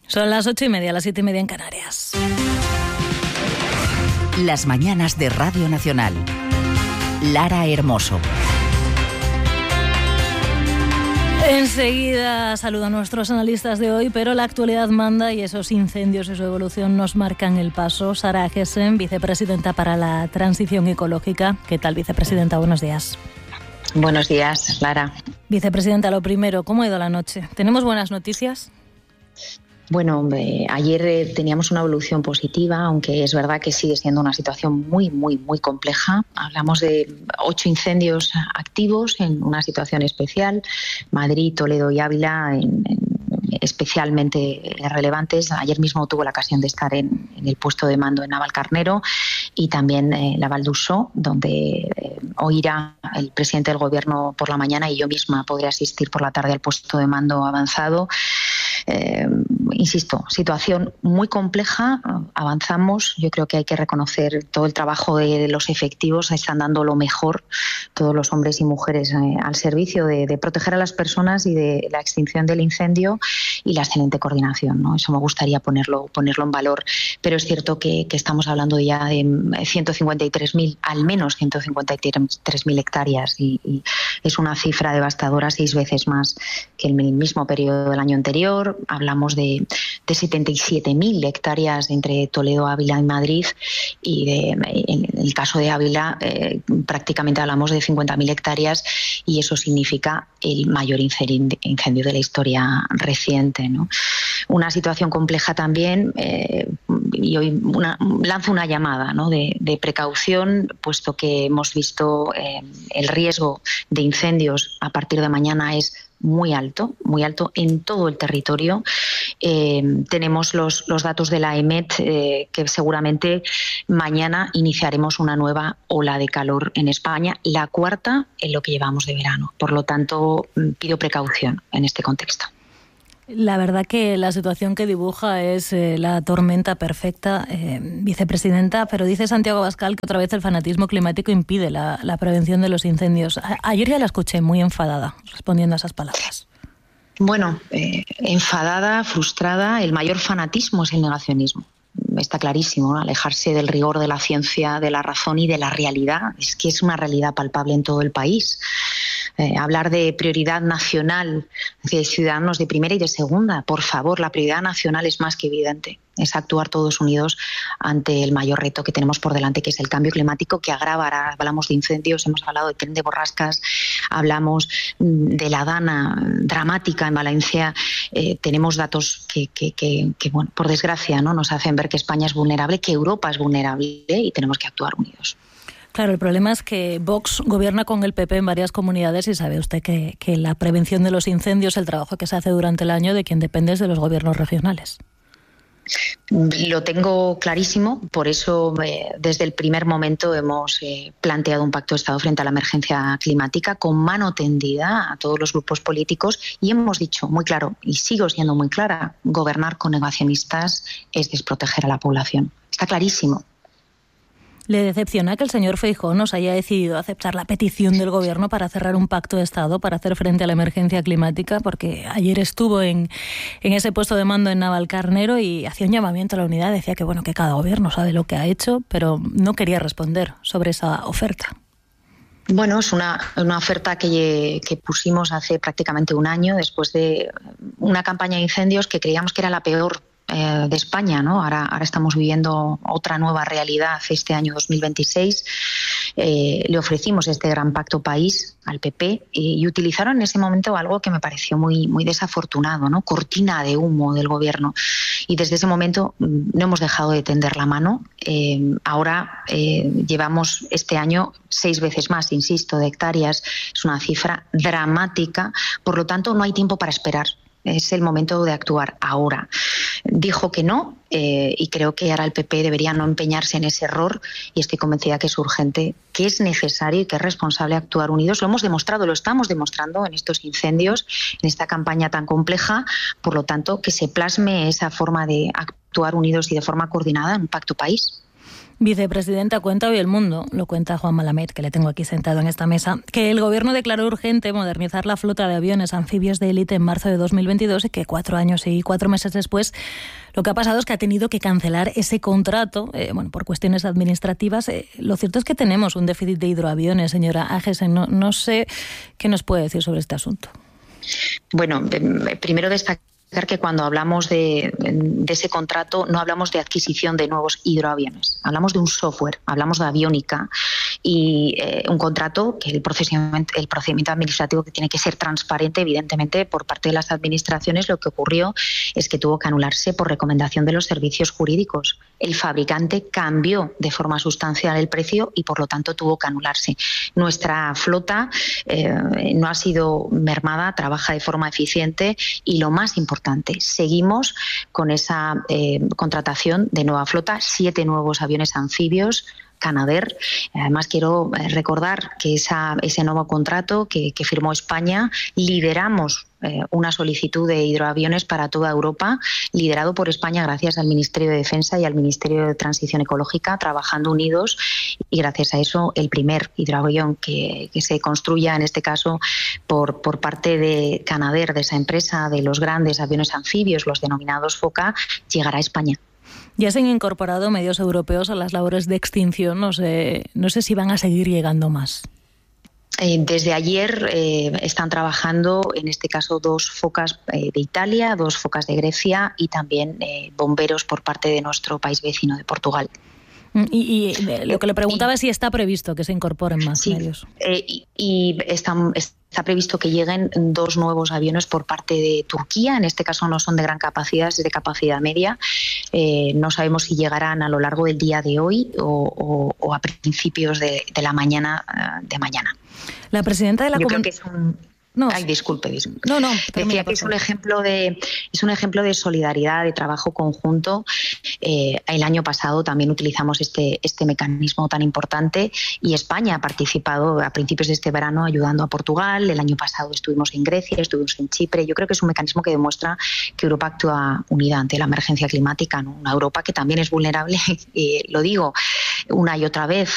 Son las 8:30, las 7:30 en Canarias. Las mañanas de Radio Nacional. Lara Hermoso. Enseguida saludo a nuestros analistas de hoy, pero la actualidad manda y esos incendios y su evolución nos marcan el paso. Sara Gessen, vicepresidenta para la transición ecológica. ¿Qué tal, vicepresidenta? Buenos días. Buenos días, Lara. Vicepresidenta, lo primero, ¿cómo ha ido la noche? ¿Tenemos buenas noticias? Bueno, ayer teníamos una evolución positiva, aunque es verdad que sigue siendo una situación muy compleja. Hablamos de 8 incendios activos en una situación especial. Madrid, Toledo y Ávila especialmente relevantes. Ayer mismo tuve la ocasión de estar en el puesto de mando en Navalcarnero y también la Val d'Uixó, donde hoy irá el presidente del Gobierno por la mañana y yo misma podré asistir por la tarde al puesto de mando avanzado. Insisto, situación muy compleja, avanzamos. Yo creo que hay que reconocer todo el trabajo de los efectivos, están dando lo mejor, todos los hombres y mujeres al servicio de proteger a las personas y de la extinción del incendio y la excelente coordinación, ¿no? Eso me gustaría ponerlo en valor, pero es cierto que estamos hablando ya de 153.000, al menos 153.000 hectáreas y es una cifra devastadora, 6 veces más que en el mismo periodo del año anterior. Hablamos de 77.000 hectáreas entre Toledo, Ávila y Madrid y en el caso de Ávila prácticamente hablamos de 50.000 hectáreas y eso significa el mayor incendio de la historia reciente, ¿no? Una situación compleja también y hoy lanzo una llamada, ¿no?, de precaución, puesto que hemos visto el riesgo de incendios a partir de mañana es muy alto en todo el territorio. Tenemos los datos de la EMET que seguramente mañana iniciaremos una nueva ola de calor en España, la 4ª en lo que llevamos de verano. Por lo tanto, pido precaución en este contexto. La verdad que la situación que dibuja es la tormenta perfecta, vicepresidenta, pero dice Santiago Abascal que otra vez el fanatismo climático impide la prevención de los incendios. Ayer ya la escuché muy enfadada respondiendo a esas palabras. Bueno, enfadada, frustrada, el mayor fanatismo es el negacionismo. Está clarísimo, ¿no? Alejarse del rigor de la ciencia, de la razón y de la realidad. Es que es una realidad palpable en todo el país. Hablar de prioridad nacional de ciudadanos de primera y de segunda, por favor, la prioridad nacional es más que evidente. Es actuar todos unidos ante el mayor reto que tenemos por delante, que es el cambio climático que agrava. Ahora hablamos de incendios, hemos hablado de tren de borrascas, hablamos de la dana dramática en Valencia. Tenemos datos que bueno, por desgracia, ¿no?, nos hacen ver que España es vulnerable, que Europa es vulnerable y tenemos que actuar unidos. Claro, el problema es que Vox gobierna con el PP en varias comunidades y sabe usted que la prevención de los incendios, el trabajo que se hace durante el año, de quien depende es de los gobiernos regionales. Lo tengo clarísimo, por eso desde el primer momento hemos planteado un pacto de Estado frente a la emergencia climática con mano tendida a todos los grupos políticos y hemos dicho muy claro, y sigo siendo muy clara, gobernar con negacionistas es desproteger a la población. Está clarísimo. ¿Le decepciona que el señor Feijóo nos haya decidido aceptar la petición del Gobierno para cerrar un pacto de Estado para hacer frente a la emergencia climática? Porque ayer estuvo en ese puesto de mando en Navalcarnero y hacía un llamamiento a la unidad. Decía que bueno, que cada gobierno sabe lo que ha hecho, pero no quería responder sobre esa oferta. Bueno, es una oferta que pusimos hace prácticamente un año, después de una campaña de incendios que creíamos que era la peor de España, ¿no? Ahora estamos viviendo otra nueva realidad este año 2026. Le ofrecimos este gran pacto país al PP y utilizaron en ese momento algo que me pareció muy desafortunado, ¿no? Cortina de humo del Gobierno. Y desde ese momento no hemos dejado de tender la mano. Ahora llevamos este año 6 veces más, insisto, de hectáreas. Es una cifra dramática. Por lo tanto, no hay tiempo para esperar. Es el momento de actuar ahora. Dijo que no y creo que ahora el PP debería no empeñarse en ese error y estoy convencida que es urgente, que es necesario y que es responsable actuar unidos. Lo hemos demostrado, lo estamos demostrando en estos incendios, en esta campaña tan compleja. Por lo tanto, que se plasme esa forma de actuar unidos y de forma coordinada en un pacto país. Vicepresidenta, cuenta hoy El Mundo, lo cuenta Juan Malamed, que le tengo aquí sentado en esta mesa, que el Gobierno declaró urgente modernizar la flota de aviones anfibios de élite en marzo de 2022 y que 4 años y 4 meses después lo que ha pasado es que ha tenido que cancelar ese contrato, por cuestiones administrativas. Lo cierto es que tenemos un déficit de hidroaviones, señora Agesen. No sé qué nos puede decir sobre este asunto. Bueno, primero destacar que cuando hablamos de ese contrato no hablamos de adquisición de nuevos hidroaviones, hablamos de un software, hablamos de aviónica y un contrato que el procedimiento administrativo que tiene que ser transparente, evidentemente, por parte de las administraciones. Lo que ocurrió es que tuvo que anularse por recomendación de los servicios jurídicos. El fabricante cambió de forma sustancial el precio y, por lo tanto, tuvo que anularse. Nuestra flota no ha sido mermada, trabaja de forma eficiente y, lo más importante, seguimos con esa contratación de nueva flota, 7 nuevos aviones anfibios Canadair. Además, quiero recordar que ese nuevo contrato que firmó España, lideramos una solicitud de hidroaviones para toda Europa, liderado por España gracias al Ministerio de Defensa y al Ministerio de Transición Ecológica, trabajando unidos, y gracias a eso el primer hidroavión que se construya, en este caso por parte de Canadair, de esa empresa de los grandes aviones anfibios, los denominados FOCA, llegará a España. Ya se han incorporado medios europeos a las labores de extinción. No sé si van a seguir llegando más. Desde ayer están trabajando, en este caso, 2 focas de Italia, 2 focas de Grecia y también bomberos por parte de nuestro país vecino, de Portugal. Y lo que le preguntaba es si está previsto que se incorporen más medios. Está previsto que lleguen 2 nuevos aviones por parte de Turquía. En este caso no son de gran capacidad, es de capacidad media. No sabemos si llegarán a lo largo del día de hoy o a principios de la mañana de mañana. La presidenta de la Yo creo que es un... No. Ay, disculpe. No, decía que es un ejemplo de solidaridad, de trabajo conjunto. El año pasado también utilizamos este mecanismo tan importante y España ha participado a principios de este verano ayudando a Portugal. El año pasado estuvimos en Grecia, estuvimos en Chipre. Yo creo que es un mecanismo que demuestra que Europa actúa unida ante la emergencia climática, ¿no? Una Europa que también es vulnerable, lo digo una y otra vez,